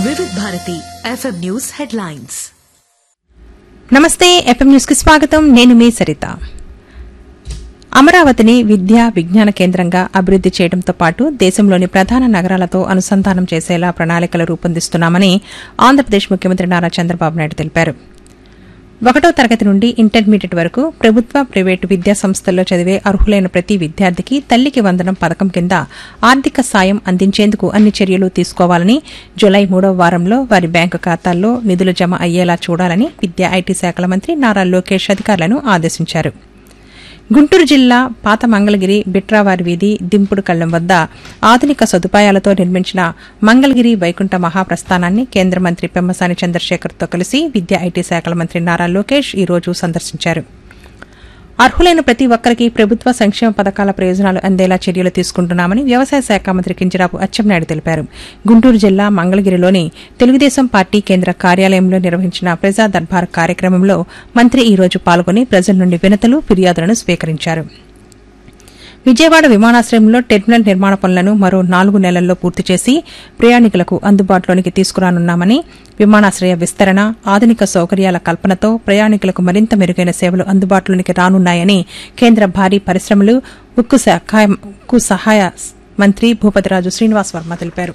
వివిధ Bharati FM news headlines. నమస్తే, FM news కి స్వాగతం. నేను మీ సరిత. అమరావతిని విద్యా విజ్ఞాన కేంద్రంగా అభివృద్ది చేయడంతో పాటు దేశంలోని ప్రధాన నగరాలతో అనుసంధానం చేసేలా ప్రణాళికలు రూపొందిస్తున్నామని ఆంధ్రప్రదేశ్ ముఖ్యమంత్రి నారా చంద్రబాబు నాయుడు తెలిపారు. 1వ తరగతి నుండి ఇంటర్మీడియట్ వరకు ప్రభుత్వ, ప్రైవేటు విద్యా సంస్థల్లో చదివే అర్హులైన ప్రతి విద్యార్థికి తల్లికి వందనం పథకం కింద ఆర్థిక సాయం అందించేందుకు అన్ని చర్యలు తీసుకోవాలని, జులై 3వ వారంలో వారి బ్యాంకు ఖాతాల్లో నిధులు జమ అయ్యేలా చూడాలని విద్యా, ఐటీ శాఖల మంత్రి నారా లోకేష్ అధికారులను ఆదేశించారు. గుంటూరు జిల్లా పాత మంగళగిరి బిట్రావారి వీధి దింపుడు కళ్లం వద్ద ఆధునిక సదుపాయాలతో నిర్మించిన మంగళగిరి వైకుంఠ మహాప్రస్థానాన్ని కేంద్ర మంత్రి పెమ్మసాని చంద్రశేఖర్తో కలిసి విద్యా, ఐటీ శాఖల మంత్రి నారా లోకేష్ ఈ రోజు సందర్శించారు. అర్హులైన ప్రతి ఒక్కరికి ప్రభుత్వ సంక్షేమ పథకాల ప్రయోజనాలు అందేలా చర్యలు తీసుకుంటున్నామని వ్యవసాయ శాఖ మంత్రి కింజరాపు అచ్చెన్నాయుడు తెలిపారు. గుంటూరు జిల్లా మంగళగిరిలోని తెలుగుదేశం పార్టీ కేంద్ర కార్యాలయంలో నిర్వహించిన ప్రజా దర్బార్ కార్యక్రమంలో మంత్రి ఈ రోజు పాల్గొని ప్రజల నుండి వినతులు, ఫిర్యాదులను స్వీకరించారు. విజయవాడ విమానాశ్రయంలో టెర్మినల్ నిర్మాణ పనులను మరో 4 నెలల్లో పూర్తి చేసి ప్రయాణికులకు అందుబాటులోనికి తీసుకురానున్నామని, విమానాశ్రయ విస్తరణ, ఆధునిక సౌకర్యాల కల్పనతో ప్రయాణికులకు మరింత మెరుగైన సేవలు అందుబాటులోనికి రానున్నాయని కేంద్ర భారీ పరిశ్రమలు, ఉక్కు సహాయ మంత్రి భూపతిరాజు శ్రీనివాస్ వర్మ తెలిపారు.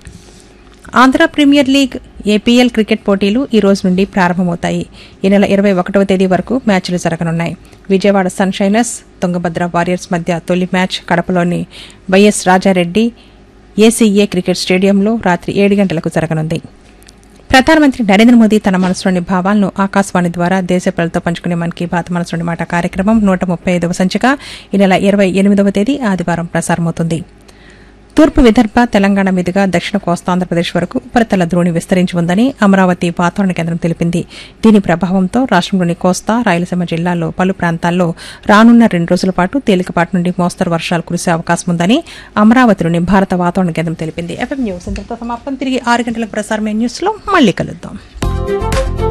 Andhra premier league APL cricket పోటీలు ఈ రోజు నుండి ప్రారంభమవుతాయి. ఈ నెల 21వ తేదీ వరకు మ్యాచ్లు జరగనున్నాయి. Vijayawada sun shiners, Tungabhadra warriors మధ్య తొలి match కడపలోని YS Rajareddy ACA cricket స్టేడియంలో రాత్రి 7 గంటలకు జరగనుంది. ప్రధానమంత్రి నరేంద్ర మోదీ తన మనసులోని భావాలను ఆకాశవాణి ద్వారా దేశ ప్రజలతో పంచుకునే మన్ కీ బాత్ మనసులోని మాట కార్యక్రమం 135వ సంచిక ఈ నెల 28వ తేదీ ఆదివారం ప్రసారమవుతుంది. తూర్పు విదర్భ, తెలంగాణ మీదుగా దక్షిణ కోస్తాంధ్రప్రదేశ్ వరకు ఉపరితల ద్రోణి విస్తరించి ఉందని అమరావతి వాతావరణ కేంద్రం తెలిపింది. దీని ప్రభావంతో రాష్టంలోని కోస్తా, రాయలసీమ జిల్లాల్లో పలు ప్రాంతాల్లో రానున్న 2 రోజుల పాటు తేలికపాటి నుండి మోస్తరు వర్షాలు కురిసే అవకాశం ఉందని అమరావతిలోని భారత వాతావరణ కేంద్రం తెలిపింది. ఎఫ్ఎం న్యూస్ ఇంతటితో సమాప్తం. తిరిగి 6 గంటలకు ప్రసారమైన న్యూస్ లో మళ్లీ కలుద్దాం.